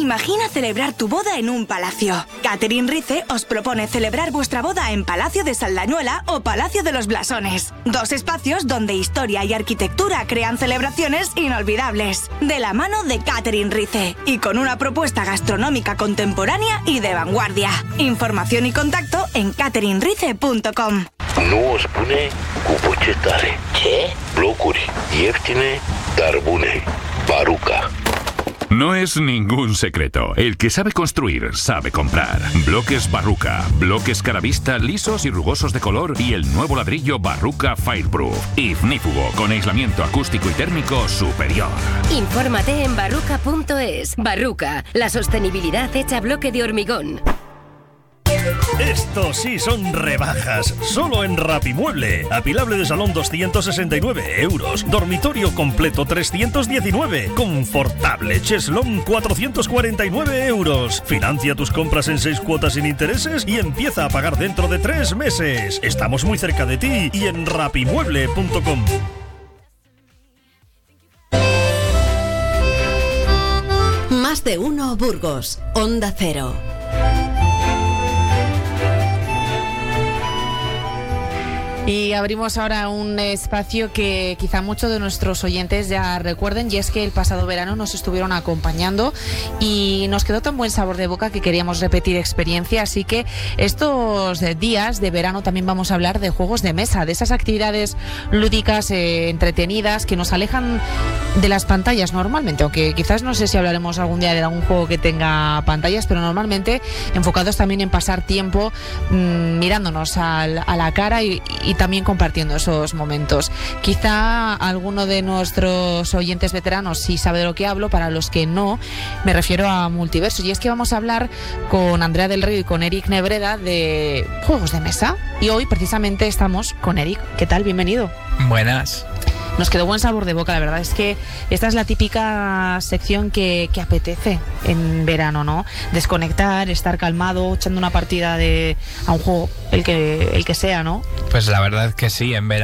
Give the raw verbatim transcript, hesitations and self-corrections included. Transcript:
Imagina celebrar tu boda en un palacio. Catering Rice os propone celebrar vuestra boda en Palacio de Saldañuela o Palacio de los Blasones. Dos espacios donde historia y arquitectura crean celebraciones inolvidables. De la mano de Catering Rice y con una propuesta gastronómica contemporánea y de vanguardia. Información y contacto en catering rice punto com. Nu o spune cu voce tare. Ce? Blocuri ieftine, dar bune. Baruca. No es ningún secreto. El que sabe construir, sabe comprar. Bloques Barruca. Bloques Caravista lisos y rugosos de color y el nuevo ladrillo Barruca Fireproof. Ignífugo con aislamiento acústico y térmico superior. Infórmate en barruca punto es. Barruca, la sostenibilidad hecha bloque de hormigón. Estos sí son rebajas, solo en Rapimueble. Apilable de salón doscientos sesenta y nueve euros, dormitorio completo trescientos diecinueve, confortable cheslón cuatrocientos cuarenta y nueve euros. Financia tus compras en seis cuotas sin intereses y empieza a pagar dentro de tres meses. Estamos muy cerca de ti y en rapimueble punto com. Más de uno Burgos, Onda Cero. Y abrimos ahora un espacio que quizá muchos de nuestros oyentes ya recuerden, y es que el pasado verano nos estuvieron acompañando y nos quedó tan buen sabor de boca que queríamos repetir experiencia, así que estos días de verano también vamos a hablar de juegos de mesa, de esas actividades lúdicas, eh, entretenidas, que nos alejan de las pantallas normalmente, aunque quizás no sé si hablaremos algún día de algún juego que tenga pantallas, pero normalmente enfocados también en pasar tiempo mmm, mirándonos al, a la cara y, y también compartiendo esos momentos. Quizá alguno de nuestros oyentes veteranos sí sabe de lo que hablo, para los que no, me refiero a Multiverso, y es que vamos a hablar con Andrea del Río y con Eric Nebreda de juegos de mesa, y hoy precisamente estamos con Eric. ¿Qué tal? Bienvenido. Buenas. Nos quedó buen sabor de boca, la verdad es que esta es la típica sección que, que apetece en verano, ¿no? Desconectar, estar calmado, echando una partida de a un juego, el que, el que sea, ¿no? Pues la verdad que sí, en verano